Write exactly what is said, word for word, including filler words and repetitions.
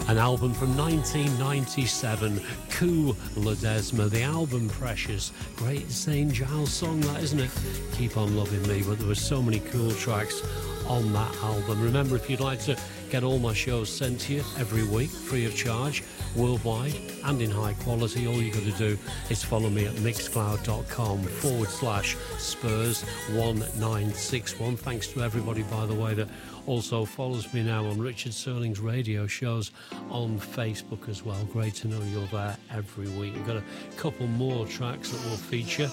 An album from nineteen ninety-seven, Coup Ledesma, the album Precious. Great Saint Giles song, that, isn't it? Keep on Loving Me, but there were so many cool tracks on that album. Remember, if you'd like to get all my shows sent to you every week, free of charge, worldwide and in high quality, all you got to do is follow me at mixcloud.com forward slash Spurs one nine six one. Thanks to everybody, by the way, that also follows me now on Richard Serling's radio shows on Facebook as well. Great to know you're there every week. We've got a couple more tracks that will feature